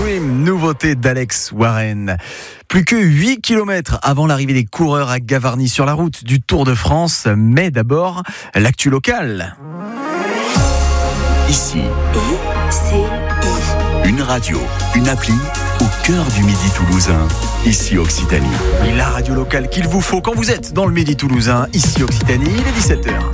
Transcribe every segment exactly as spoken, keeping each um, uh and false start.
Dream, nouveauté d'Alex Warren. Plus que huit kilomètres avant l'arrivée des coureurs à Gavarnie sur la route du Tour de France. Mais d'abord, l'actu locale. Ici, I C I. Une radio, une appli au cœur du Midi toulousain. Ici Occitanie. Et la radio locale qu'il vous faut quand vous êtes dans le Midi toulousain. Ici Occitanie, il est dix-sept heures.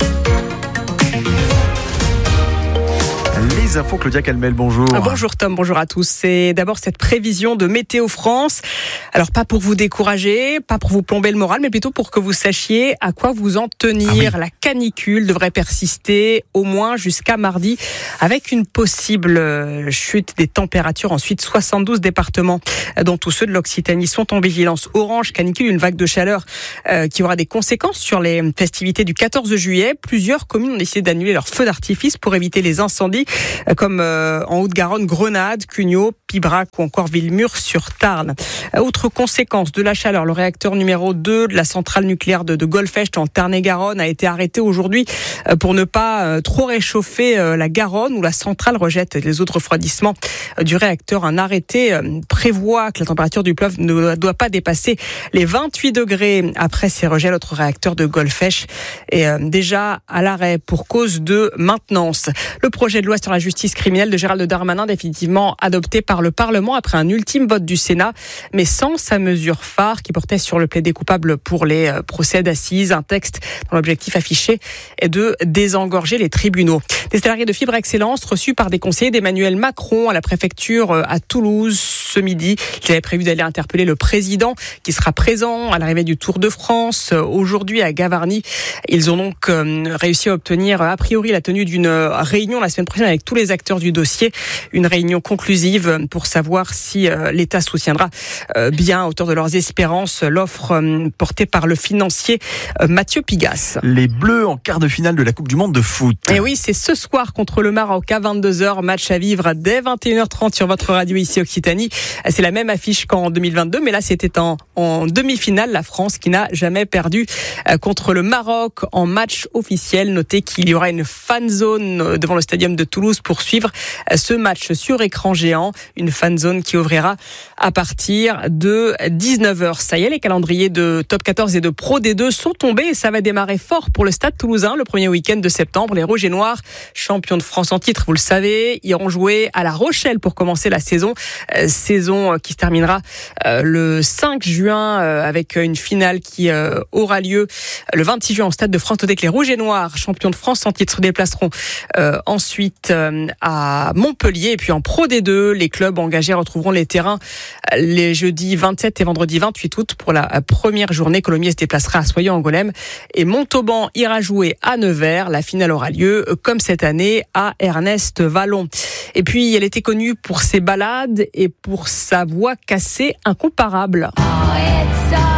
Les infos, Claudia Calmel, bonjour. Bonjour Tom, bonjour à tous. C'est d'abord cette prévision de Météo France. Alors pas pour vous décourager, pas pour vous plomber le moral, mais plutôt pour que vous sachiez à quoi vous en tenir. Ah oui. La canicule devrait persister au moins jusqu'à mardi, avec une possible chute des températures. Ensuite, soixante-douze départements, dont tous ceux de l'Occitanie, sont en vigilance orange canicule, une vague de chaleur euh, qui aura des conséquences sur les festivités du quatorze juillet. Plusieurs communes ont décidé d'annuler leurs feux d'artifice pour éviter les incendies, comme euh, en Haute-Garonne, Grenade, Cugnot, Pibrac ou encore Villemur-sur-Tarn. Autre conséquence de la chaleur, le réacteur numéro deux de la centrale nucléaire de, de Golfech en Tarn-et-Garonne a été arrêté aujourd'hui pour ne pas euh, trop réchauffer euh, la Garonne, où la centrale rejette les eaux de refroidissement euh, du réacteur. Un arrêté euh, prévoit que la température du fleuve ne doit pas dépasser les vingt-huit degrés après ces rejets. L'autre réacteur de Golfech est euh, déjà à l'arrêt pour cause de maintenance. Le projet de loi sur la justice criminelle de Gérald Darmanin, définitivement adopté par le Parlement après un ultime vote du Sénat, mais sans sa mesure phare qui portait sur le plaidé coupable pour les procès d'assises. Un texte dont l'objectif affiché est de désengorger les tribunaux. Des salariés de Fibre Excellence reçus par des conseillers d'Emmanuel Macron à la préfecture à Toulouse ce midi. Ils avaient prévu d'aller interpeller le président qui sera présent à l'arrivée du Tour de France aujourd'hui à Gavarnie. Ils ont donc réussi à obtenir a priori la tenue d'une réunion la semaine prochaine avec tous les acteurs du dossier. Une réunion conclusive pour savoir si l'État soutiendra bien à hauteur de leurs espérances l'offre portée par le financier Mathieu Pigasse. Les Bleus en quart de finale de la Coupe du Monde de foot. Et oui, c'est ce soir contre le Maroc à vingt-deux heures. Match à vivre dès vingt et une heures trente sur votre radio ici Occitanie. C'est la même affiche qu'en deux mille vingt-deux, mais là c'était en, en demi-finale. La France qui n'a jamais perdu contre le Maroc en match officiel. Notez qu'il y aura une fan zone devant le stadium de Toulouse pour suivre ce match sur écran géant. Une fan zone qui ouvrira à partir de dix-neuf heures. Ça y est, les calendriers de Top quatorze et de Pro D deux sont tombés et ça va démarrer fort pour le Stade Toulousain le premier week-end de septembre. Les Rouges et Noirs, champions de France en titre, vous le savez, iront jouer à La Rochelle pour commencer la saison. Euh, saison qui se terminera euh, le cinq juin euh, avec une finale qui euh, aura lieu le vingt-six juin au Stade de France. Notez que les Rouges et Noirs, champions de France en titre, se déplaceront euh, ensuite euh, à Montpellier. Et puis en Pro D deux, les clubs engagés retrouveront les terrains les jeudis vingt-sept et vendredi vingt-huit août pour la première journée. Colomiers se déplacera à Soyons-Angolem et Montauban ira jouer à Nevers. La finale aura lieu, comme cette année, à Ernest Vallon. Et puis, elle était connue pour ses ballades et pour sa voix cassée incomparable. Oh, it's a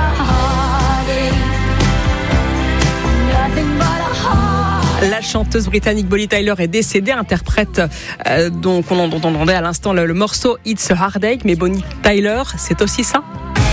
La chanteuse britannique Bonnie Tyler est décédée, interprète euh, donc on, dont on entendait à l'instant le, le morceau It's a Heartache, mais Bonnie Tyler, c'est aussi ça.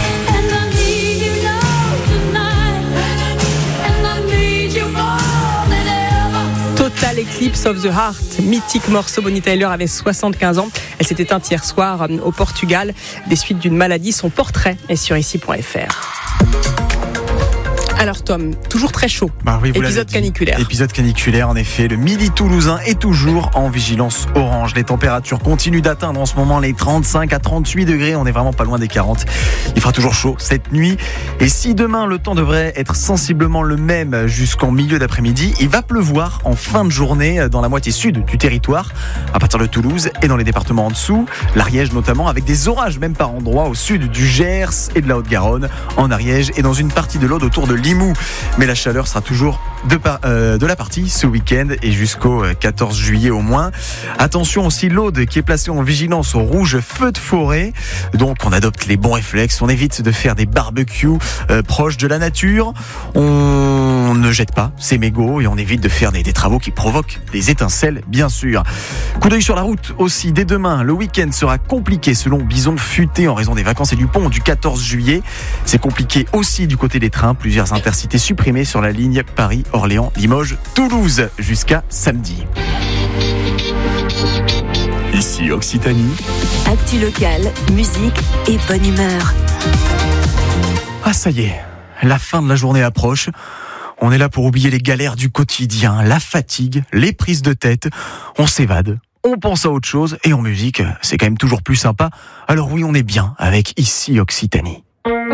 Total Eclipse of the Heart, mythique morceau. Bonnie Tyler avait soixante-quinze ans. Elle s'est éteinte hier soir au Portugal des suites d'une maladie. Son portrait est sur ici point f r. Alors Tom, toujours très chaud, bah oui, épisode caniculaire. Épisode caniculaire, en effet. Le Midi toulousain est toujours en vigilance orange. Les températures continuent d'atteindre en ce moment les trente-cinq à trente-huit degrés. On est vraiment pas loin des quarante. Il fera toujours chaud cette nuit. Et si demain, le temps devrait être sensiblement le même jusqu'en milieu d'après-midi, il va pleuvoir en fin de journée dans la moitié sud du territoire, à partir de Toulouse et dans les départements en dessous. L'Ariège notamment, avec des orages même par endroits au sud du Gers et de la Haute-Garonne, en Ariège et dans une partie de l'Aude autour de Limoux. Mais la chaleur sera toujours de, par, euh, de la partie ce week-end et jusqu'au quatorze juillet au moins. Attention aussi, l'Aude qui est placée en vigilance au rouge feu de forêt. Donc on adopte les bons réflexes, on évite de faire des barbecues euh, proches de la nature. On ne jette pas ses mégots et on évite de faire des, des travaux qui provoquent des étincelles, bien sûr. Coup d'œil sur la route aussi. Dès demain, le week-end sera compliqué selon Bison Futé en raison des vacances et du pont du quatorze juillet. C'est compliqué aussi du côté des trains. Plusieurs intercités supprimées sur la ligne Paris-Orléans-Limoges-Toulouse jusqu'à samedi. Ici Occitanie. Actu locale, musique et bonne humeur. Ah ça y est, la fin de la journée approche. On est là pour oublier les galères du quotidien, la fatigue, les prises de tête. On s'évade, on pense à autre chose et en musique, c'est quand même toujours plus sympa. Alors oui, on est bien avec Ici Occitanie.